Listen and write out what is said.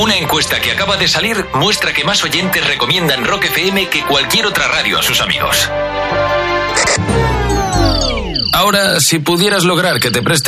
Una encuesta que acaba de salir muestra que más oyentes recomiendan Rock FM que cualquier otra radio a sus amigos. Ahora, si pudieras lograr que te presten